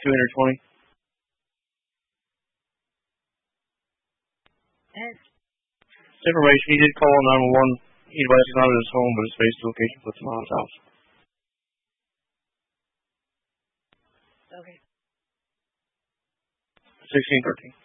220. Yes. Information, he did call 911. He advised he's not at his home, but his base location puts him on his house. Okay. 1613.